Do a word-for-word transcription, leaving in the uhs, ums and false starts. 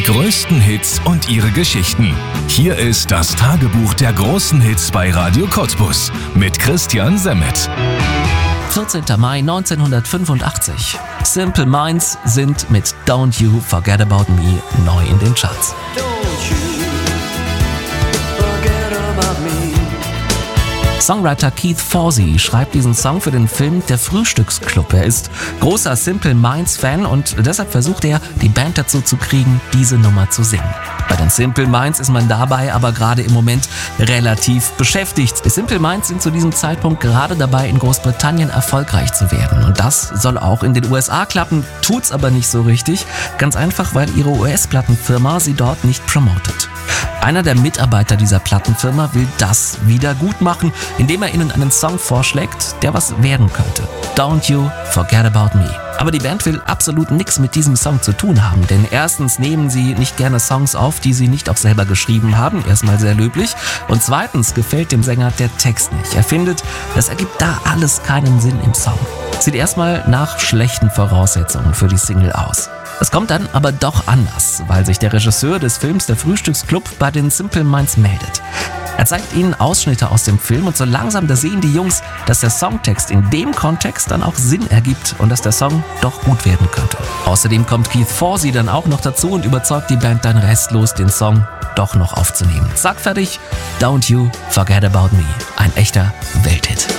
größten Hits und ihre Geschichten. Hier ist das Tagebuch der großen Hits bei Radio Cottbus mit Christian Semmet. vierzehnter Mai neunzehnhundertfünfundachtzig. Simple Minds sind mit Don't You Forget About Me neu in den Charts. Songwriter Keith Forsey schreibt diesen Song für den Film Der Frühstücksclub. Er ist großer Simple Minds Fan und deshalb versucht er, die Band dazu zu kriegen, diese Nummer zu singen. Bei den Simple Minds ist man dabei aber gerade im Moment relativ beschäftigt. Die Simple Minds sind zu diesem Zeitpunkt gerade dabei, in Großbritannien erfolgreich zu werden. Und das soll auch in den U S A klappen, tut's aber nicht so richtig. Ganz einfach, weil ihre U S-Plattenfirma sie dort nicht promotet. Einer der Mitarbeiter dieser Plattenfirma will das wieder gut machen, indem er ihnen einen Song vorschlägt, der was werden könnte. Don't You Forget About Me. Aber die Band will absolut nichts mit diesem Song zu tun haben, denn erstens nehmen sie nicht gerne Songs auf, die sie nicht auch selber geschrieben haben, erstmal sehr löblich, und zweitens gefällt dem Sänger der Text nicht. Er findet, das ergibt da alles keinen Sinn im Song. Sieht erstmal nach schlechten Voraussetzungen für die Single aus. Es kommt dann aber doch anders, weil sich der Regisseur des Films Der Frühstücksclub bei den Simple Minds meldet. Er zeigt ihnen Ausschnitte aus dem Film und so langsam, da sehen die Jungs, dass der Songtext in dem Kontext dann auch Sinn ergibt und dass der Song doch gut werden könnte. Außerdem kommt Keith Forsey dann auch noch dazu und überzeugt die Band dann restlos, den Song doch noch aufzunehmen. Zack, fertig, Don't You Forget About Me. Ein echter Welthit.